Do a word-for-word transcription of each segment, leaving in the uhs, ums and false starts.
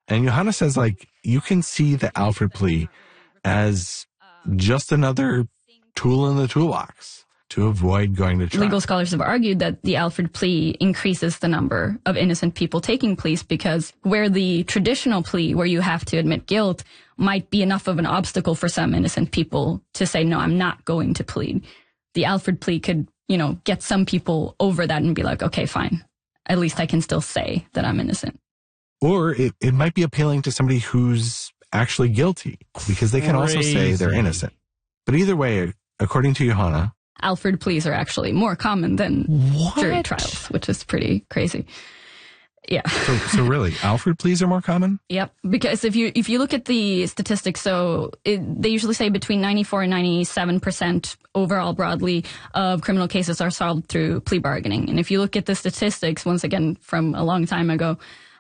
And Johanna says, like, you can see the Alford plea as just another tool in the toolbox to avoid going to trial. Legal scholars have argued that the Alford plea increases the number of innocent people taking pleas because where the traditional plea, where you have to admit guilt, might be enough of an obstacle for some innocent people to say, no, I'm not going to plead. The Alford plea could, you know, get some people over that and be like, okay, fine. At least I can still say that I'm innocent. Or it, it might be appealing to somebody who's actually guilty because they can Crazy. also say they're innocent. But either way, according to Johanna, Alford pleas are actually more common than what? jury trials, which is pretty crazy. Yeah. So, so really, Alford pleas are more common? Yep. Because if you if you look at the statistics, so it, they usually say between ninety-four and ninety-seven percent overall broadly of criminal cases are solved through plea bargaining. And if you look at the statistics, once again, from a long time ago,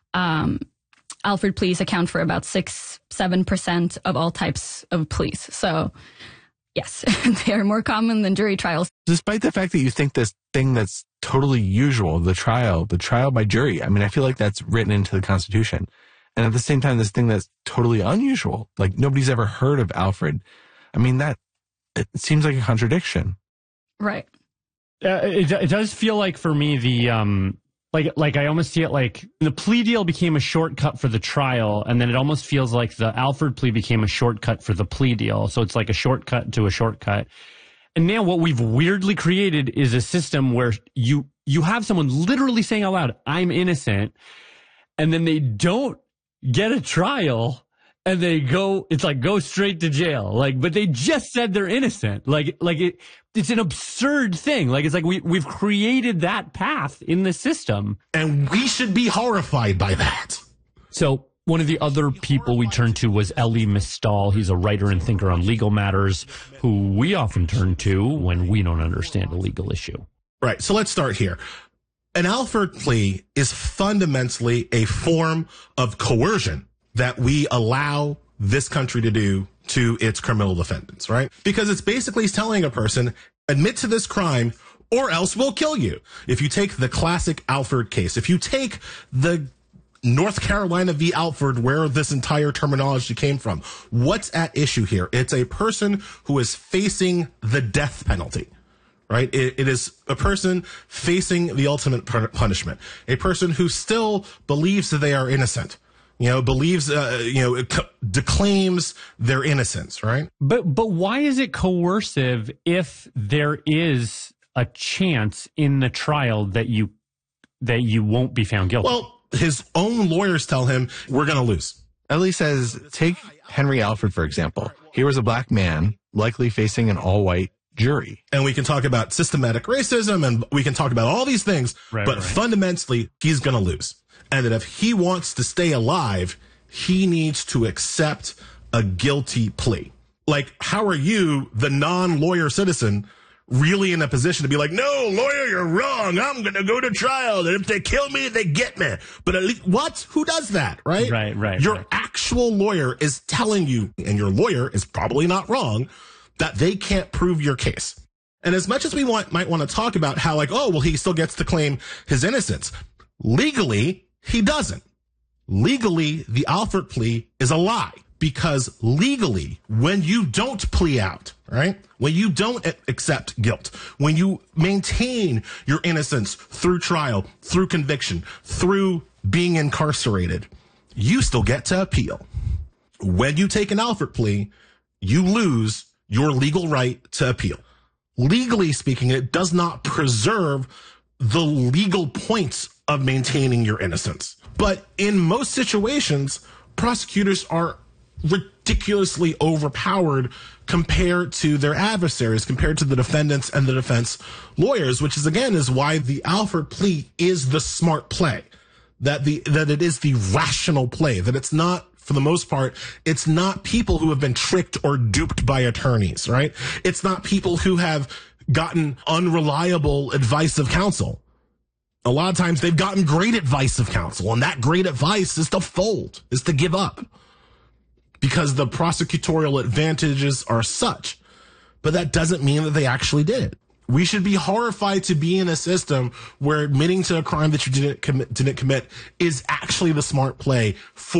um, Alford pleas account for about six, seven percent of all types of pleas. So yes, they are more common than jury trials. Despite the fact that you think this thing that's totally usual, the trial, the trial by jury, I mean, I feel like that's written into the Constitution. And at the same time, this thing that's totally unusual, like nobody's ever heard of Alford. I mean, that, it seems like a contradiction. Right. Uh, it, it does feel like for me, the, um, like, like I almost see it like the plea deal became a shortcut for the trial. And then it almost feels like the Alford plea became a shortcut for the plea deal. So it's like a shortcut to a shortcut. And now what we've weirdly created is a system where you, you have someone literally saying out loud, I'm innocent. And then they don't get a trial and they go, it's like go straight to jail. Like, but they just said they're innocent. Like, like it, it's an absurd thing. Like, it's like we, we've created that path in the system. And we should be horrified by that. So one of the other people we turned to was Elie Mystal. He's a writer and thinker on legal matters who we often turn to when we don't understand a legal issue. Right. So let's start here. An Alford plea is fundamentally a form of coercion that we allow this country to do to its criminal defendants, right? Because it's basically telling a person, admit to this crime or else we'll kill you. If you take the classic Alford case, if you take the North Carolina v. Alford, where this entire terminology came from, what's at issue here? It's a person who is facing the death penalty. Right? It, it is a person facing the ultimate punishment, a person who still believes that they are innocent, you know, believes, uh, you know, c- declaims their innocence, right? But, but why is it coercive if there is a chance in the trial that you, that you won't be found guilty? Well, his own lawyers tell him we're going to lose. Elie says, take Henry Alford, for example. He was a black man, likely facing an all-white jury. And we can talk about systematic racism and we can talk about all these things, right, but right. fundamentally, he's going to lose. And that if he wants to stay alive, he needs to accept a guilty plea. Like, how are you, the non-lawyer citizen, really in a position to be like, no, lawyer, you're wrong. I'm going to go to trial. And if they kill me, they get me. But at least, what? Who does that, right? Right, right. Your right. actual lawyer is telling you, and your lawyer is probably not wrong, that they can't prove your case. And as much as we want, might want to talk about how like, oh, well, he still gets to claim his innocence. Legally, he doesn't. Legally, the Alford plea is a lie because legally, when you don't plea out, right? When you don't accept guilt, when you maintain your innocence through trial, through conviction, through being incarcerated, you still get to appeal. When you take an Alford plea, you lose your legal right to appeal. Legally speaking, it does not preserve the legal points of maintaining your innocence. But in most situations, prosecutors are ridiculously overpowered compared to their adversaries, compared to the defendants and the defense lawyers, which is again is why the Alford plea is the smart play, that the that it is the rational play, that it's not, for the most part, it's not people who have been tricked or duped by attorneys, right? It's not people who have gotten unreliable advice of counsel. A lot of times they've gotten great advice of counsel, and that great advice is to fold, is to give up, because the prosecutorial advantages are such. But that doesn't mean that they actually did it. We should be horrified to be in a system where admitting to a crime that you didn't commit, didn't commit is actually the smart play for